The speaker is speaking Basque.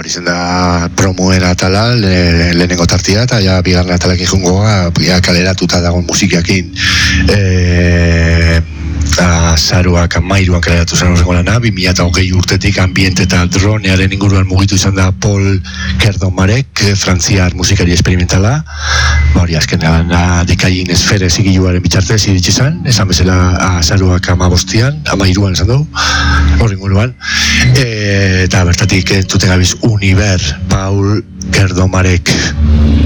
hori zen da promoen atala, lehenengo tartia, eta ja bigarren atalak izungoa, kaleratuta dagoen musikakin. Azaroak 13an kaleratu zen horrengo lana, 2020 urtetik ambiente eta dronearen inguruan mugitu izan da Paul Kerdomarek, frantziar musikari esperimentala, hori azkenean dikain esfere zigiluaren bitartez iritsi zen, esan bezala azaroak 13an esan dugu, horren inguruan, eta bertatik entzuten gabiz Univer, Paul Kerdomarek.